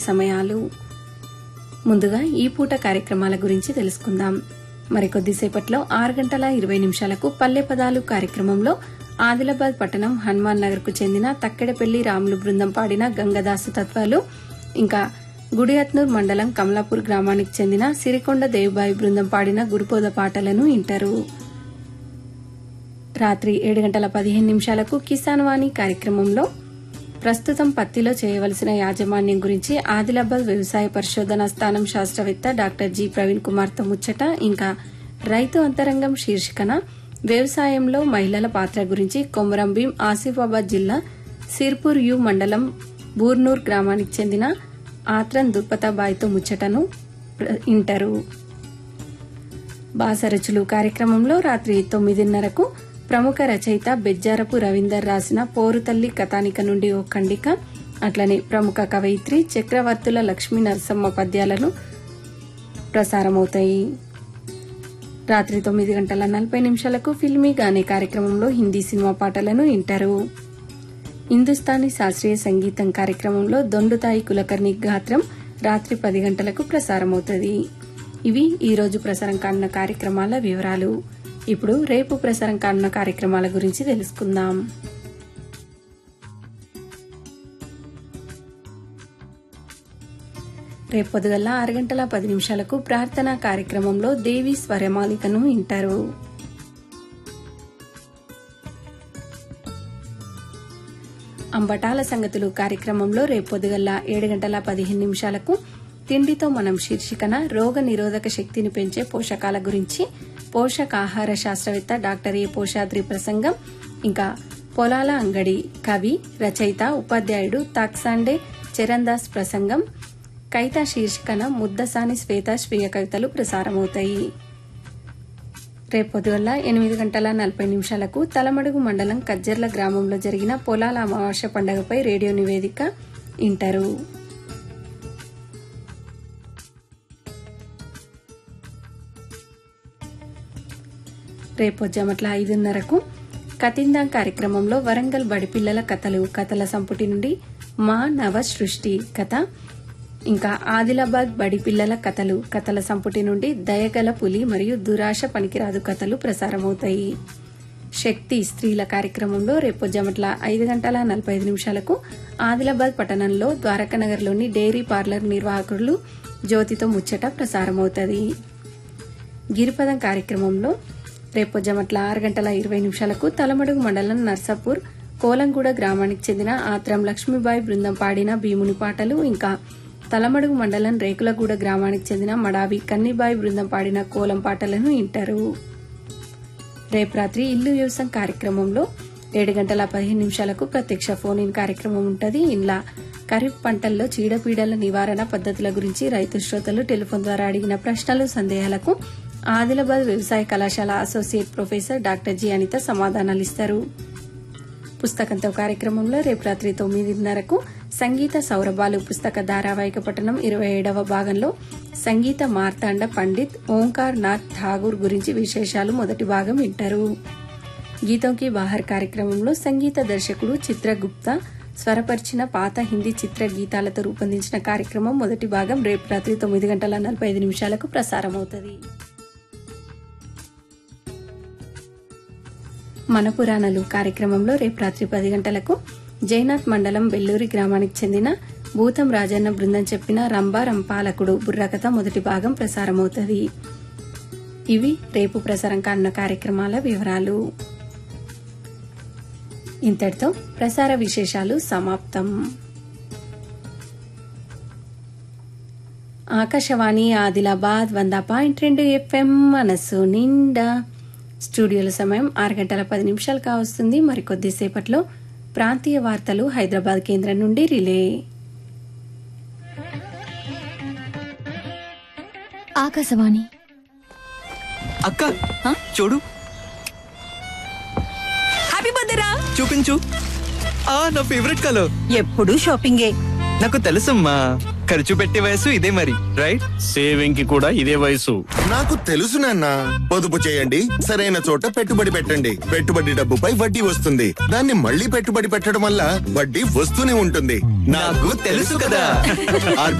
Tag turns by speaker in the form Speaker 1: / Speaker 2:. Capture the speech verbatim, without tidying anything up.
Speaker 1: సమయాలు. ముందుగా ఈ పూట కార్యక్రమాల గురించి తెలుసుకుందాం. మరికొద్దిసేపట్లో ఆరు గంటల ఇరవై నిమిషాలకు పల్లె పదాలు కార్యక్రమంలో ఆదిలాబాద్ పట్టణం హనుమాన్ నగర్ కు చెందిన తక్కెడపల్లి రాములు బృందం పాడిన గంగదాసు తత్వాలు, ఇంకా గుడియత్నూర్ మండలం కమలాపూర్ గ్రామానికి చెందిన సిరికొండ దేవుబాయి బృందం పాడిన గురుపోద పాటలను వింటారు. రాత్రి ఏడు గంటల పదిహేను నిమిషాలకు కిసాన్ వాణి కార్యక్రమంలో ప్రస్తుతం పత్తిలో చేయవలసిన యాజమాన్యం గురించి ఆదిలాబాద్ వ్యవసాయ పరిశోధనా స్థానం శాస్త్రవేత్త డాక్టర్ జి ప్రవీణ్ కుమార్ తో ముచ్చట, ఇంకా రైతు అంతరంగం శీర్షికన వ్యవసాయంలో మహిళల పాత్ర గురించి కొమరం భీం ఆసిఫాబాద్ జిల్లా సిర్పూర్ యు మండలం బూర్నూర్ గ్రామానికి చెందిన ఆత్రన్ దుప్పతాబాయితో ముచ్చటను ఇంటారు. బాసరచులు కార్యక్రమంలో రాత్రి తొమ్మిదిన్నరకు ప్రముఖ రచయిత బెజ్జారపు రవీందర్ రాసిన పోరుతల్లి కథానిక నుండి ఓ ఖండిక, అట్లనే ప్రముఖ కవయిత్రి చక్రవర్తుల లక్ష్మీ నరసమ్మ పద్యాలను ప్రసారమవుతాయి. రాత్రి తొమ్మిది గంటల నలభై నిమిషాలకు ఫిల్మీ గానే కార్యక్రమంలో హిందీ సినిమా పాటలను వింటారు. హిందుస్థానీ శాస్త్రీయ సంగీతం కార్యక్రమంలో దొండుతాయి కులకర్ణి గాత్రం రాత్రి పది గంటలకు ప్రసారమవుతుంది. ఇవి ఈ రోజు ప్రసారం కానున్న కార్యక్రమాల వివరాలు. ఇప్పుడు రేపు ప్రసారం కానున్న కార్యక్రమాల గురించి తెలుసుకుందాం. రేపు పొద్దుగల ఆరు గంటల పది నిమిషాలకు ప్రార్థనా కార్యక్రమంలో దేవి స్వరమాలికను వింటారు. అంబటాల సంగతులు కార్యక్రమంలో రేపు పొద్దుగల ఏడు గంటల పదిహేను నిమిషాలకు తిండితో మనం శీర్షికన రోగ నిరోధక శక్తిని పెంచే పోషకాల గురించి పోషకాహార శాస్త్రవేత్త డాక్టర్ ఏ పోషాద్రి ప్రసంగం, ఇంకా పొలాల అంగడి కవి రచయిత ఉపాధ్యాయుడు తాక్సాండే చరణ్దాస్ ప్రసంగం, కవిత శీర్షికన ముద్దసాని శ్వేత స్వీయ కవితలు ప్రసారమవుతాయి. రేపు పొద్దుగల ఎనిమిది గంటల నలభై నిమిషాలకు తలమడుగు మండలం కజ్జర్ల గ్రామంలో జరిగిన పొలాల అమావాస్య పండుగపై రేడియో నివేదిక ఇంటారు. రేపు జమట్ల ఐదున్నరకు కతిందాం కార్యక్రమంలో వరంగల్ బడిపిల్లల కథలు కథల సంపుటి నుండి మా నవ సృష్టి కథ, ఇంకా ఆదిలాబాద్ బడిపిల్లల కథలు కథల సంపుటి నుండి దయగల పులి మరియు దురాశ పనికిరాదు కథలు ప్రసారమవుతాయి. శక్తి స్త్రీల కార్యక్రమంలో రేపు జమట్ల ఐదు గంటల నలభై ఐదు నిమిషాలకు ఆదిలాబాద్ పట్టణంలో ద్వారకానగర్లోని డైరీ పార్లర్ నిర్వాహకులు జ్యోతితో ముచ్చట ప్రసారమవుతుంది. గిరిపదం కార్యక్రమంలో రేపు జమట్ల ఆరు గంటల ఇరవై నిమిషాలకు తలమడుగు మండలం నర్సాపూర్ కోలంగూడ గ్రామానికి చెందిన ఆత్రం లక్ష్మీబాయి బృందం పాడిన భీముని పాటలు, ఇంకా తలమడుగు మండలం రేకులగూడ గ్రామానికి చెందిన మడావి కన్నిబాయి బృందం పాడిన కోలం పాటలను వింటారు. రేపు రాత్రి ఇల్లు వ్యవసాయం కార్యక్రమంలో ఏడు గంటల పదిహేను నిమిషాలకు ప్రత్యక్ష ఫోన్ ఇన్ కార్యక్రమం ఉంటుంది. ఇంలా ఖరీఫ్ పంటల్లో చీడపీడల నివారణ పద్ధతుల గురించి రైతు శ్రోతలు టెలిఫోన్ ద్వారా అడిగిన ప్రశ్నలు సందేహాలకు ఆదిలాబాద్ వ్యవసాయ కళాశాల associate professor doctor G Anitha సమాధానాలు ఇస్తారు. పుస్తకంతో కార్యక్రమంలో రేపు రాత్రి తొమ్మిదిన్నరకు సంగీత సౌరభాలు పుస్తక ధారావాహిక పఠనం ఇరవై ఏడవ భాగంలో సంగీత మార్తాండ పండిత్ ఓంకార్ నాథ్ ఠాగూర్ గురించి విశేషాలు మొదటి భాగం వింటారు. గీతంకి బాహర్ కార్యక్రమంలో సంగీత దర్శకుడు చిత్రగుప్తా స్వరపరిచిన పాత హిందీ చిత్ర గీతాలతో రూపొందించిన కార్యక్రమం మొదటి భాగం రేపు రాత్రి తొమ్మిది గంటల నలభై ఐదు నిమిషాలకు ప్రసారమవుతుంది. మన పురాణాలు కార్యక్రమంలో రేపు రాత్రి పది గంటలకు జైనాథ్ మండలం బెల్లూరి గ్రామానికి చెందిన భూతం రాజన్న బృందం చెప్పిన రంభా రంపాలకుడు బుర్రకథ మొదటి భాగం ప్రసారమవుతుంది. ఇవి రేపు ప్రసారం కానున్న కార్యక్రమాల వివరాలు. ఇంతటితో ప్రసార విశేషాలు సమాప్తం. ఆకాశవాణి ఆదిలాబాద్ వంద పాయింట్ రెండు ఎఫ్ఎం మనసు నిండా. స్టూడియోల సమయం ఆరు గంటల పది నిమిషాలు కావస్తుంది. మరికొద్దిసేపట్లో ప్రాంతీయ వార్తలు హైదరాబాద్ కేంద్రం నుండి రిలే.
Speaker 2: ఆకాశవాణి.
Speaker 3: అక్క చూడు,
Speaker 2: హ్యాపీ బర్త్డే రా.
Speaker 3: చూపించు. ఆ నా ఫేవరెట్ కలర్.
Speaker 2: ఎప్పుడు షాపింగే.
Speaker 3: నాకు తెలుసమ్మా, ఖర్చు పెట్టే వయసు ఇదే మరి, రైట్?
Speaker 4: సేవింగ్ కి కూడా ఇదే వయసు.
Speaker 5: నాకు తెలుసు నాన్న. పొదుపు చేయండి, సరైన చోట పెట్టుబడి పెట్టండి. పెట్టుబడి డబ్బుపై వడ్డీ వస్తుంది. దాన్ని మళ్ళీ పెట్టుబడి పెట్టడం వల్ల వడ్డీ వస్తూనే ఉంటుంది.
Speaker 3: నాకు తెలుసు కదా.